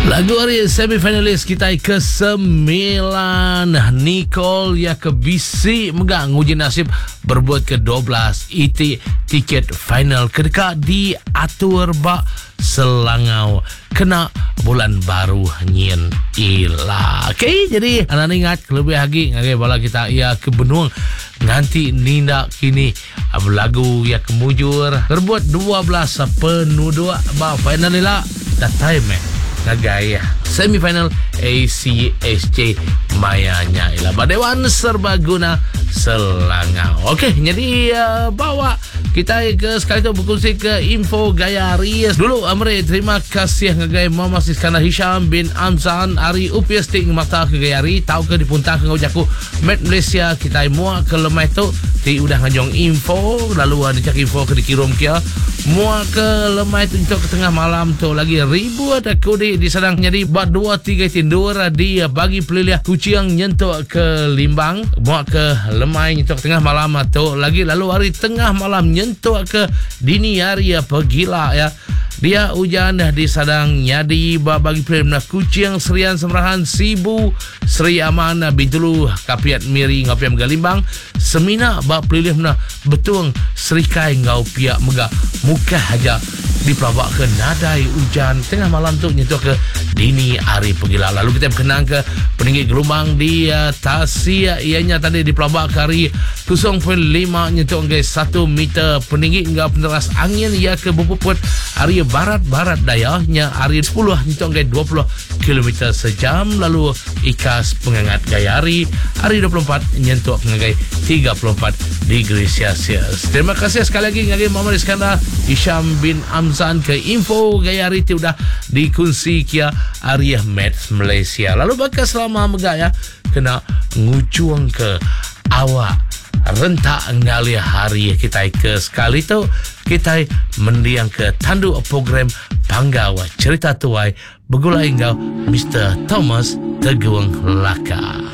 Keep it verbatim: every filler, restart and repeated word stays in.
Lagu hari semifinalis kita ke sembilan, Nicole ya ke bisi megang uji nasib berbuat ke dua belas iti tiket final kedekat di atur bak Selangau kena bulan baru nyin ila. Okay, jadi anda ingat lebih lagi ngagai bala kita ia ke benung nanti nindak kini lagu ya kemujur berbuat dua belas penuh ba final ila that time eh nagaya semifinal A C S J mayanya ila Badewan Serbaguna Selangau. Okey, jadi uh, bawa kita ke sekali tu berkongsi ke info gaya Ries dulu. Amri terima kasih ngagai Muhammad Iskandar Hisham bin Amzan Ari upias ting mata ke gaya Ri tahu ke dipuntang ke ngajaku Met Malaysia kita muak ke lemah tu ti udah ngajong info lalu ada cak info ke dikirim kia muak ke lemah tu untuk ke tengah malam tu lagi ribu ada kodi di sedang jadi buat dua tiga tindur dia bagi peliliah kucing nyentuk ke Limbang muak ke lemah nyentuk ke tengah malam tu lagi lalu hari tengah malam nyentuk ke dini hari apa gila ya dia hujan di sadang nyadi bagi peliliah kucing serian semerahan Sibu Seri Aman Bintulu Kapiat Miri ngapiam Galimbang semina bak peliliah na betul serikai ngau pihak mega muka aja dipelabak ke nadai hujan tengah malam tu nyentuh ke dini hari pegila. Lalu kita berkenang ke peninggi gelombang di uh, Tasik ianya tadi dipelabak ke hari kosong perpuluhan lima nyentuh ke satu meter peninggi hingga peneras angin ia ke bupuput hari barat-barat dayanya hari sepuluh nyentuh ke dua puluh kilometer sejam. Lalu ikas penghangat gaya hari hari dua puluh empat nyentuh pengagai tiga puluh empat degree Celsius. Terima kasih sekali lagi ngagai Muhammad Iskandar Hisham bin Amzan ke info gaya hari itu dah dikunci kia Ariah Met Malaysia. Lalu bakal selama megak ya kena ngucuang ke awak rentak ngali hari kita ke sekali tu kita mendiang ke tandu program Panggawa Cerita Tuai begulai engkau Mister Thomas Teguang Laka.